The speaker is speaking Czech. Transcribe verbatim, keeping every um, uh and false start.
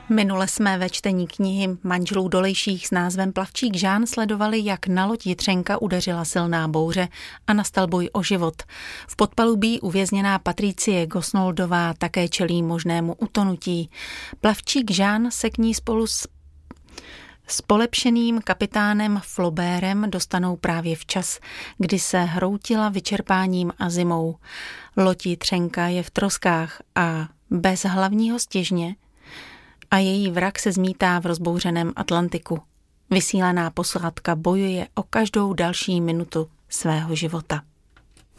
Minule jsme ve čtení knihy manželů Dolejších s názvem Plavčík Žán sledovali, jak na loď Jitřenka udeřila silná bouře a nastal boj o život. V podpalubí uvězněná Patricie Gosnoldová také čelí možnému utonutí. Plavčík Žán se k ní spolu s S polepšeným kapitánem Flaubérem dostanou právě včas, kdy se hroutila vyčerpáním a zimou. Loď Jitřenka je v troskách a bez hlavního stěžně a její vrak se zmítá v rozbouřeném Atlantiku. Vysílaná posádka bojuje o každou další minutu svého života.